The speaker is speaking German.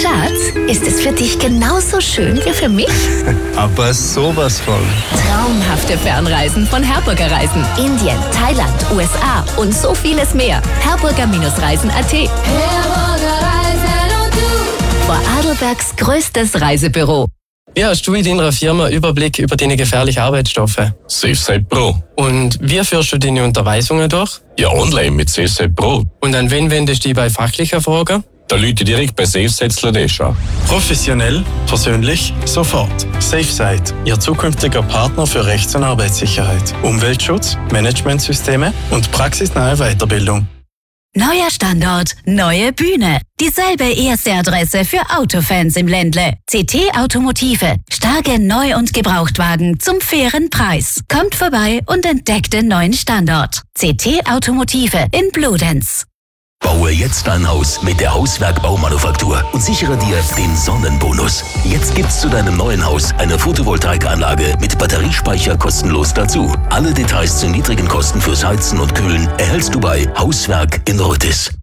Schatz, ist es für dich genauso schön wie für mich? Aber sowas von. Traumhafte Fernreisen von Herburger Reisen. Indien, Thailand, USA und so vieles mehr. Herburger-Reisen.at. Herburger Reisen und du. Vorarlbergs größtes Reisebüro. Wie hast du in deiner Firma Überblick über deine gefährlichen Arbeitsstoffe? SafeSite Pro. Und wie führst du deine Unterweisungen durch? Ja, online mit SafeSite Pro. Und an wen wendest du dich bei fachlichen Fragen? Da Leute direkt bei SafeSite an. Professionell, persönlich, sofort. SafeSite, Ihr zukünftiger Partner für Rechts- und Arbeitssicherheit, Umweltschutz, Managementsysteme und praxisnahe Weiterbildung. Neuer Standort, neue Bühne. Dieselbe erste Adresse für Autofans im Ländle. CT Automotive. Starke Neu- und Gebrauchtwagen zum fairen Preis. Kommt vorbei und entdeckt den neuen Standort. CT Automotive in Bludenz. Baue jetzt dein Haus mit der Hauswerk Baumanufaktur und sichere dir den Sonnenbonus. Jetzt gibt's zu deinem neuen Haus eine Photovoltaikanlage mit Batteriespeicher kostenlos dazu. Alle Details zu niedrigen Kosten fürs Heizen und Kühlen erhältst du bei Hauswerk in Rüttis.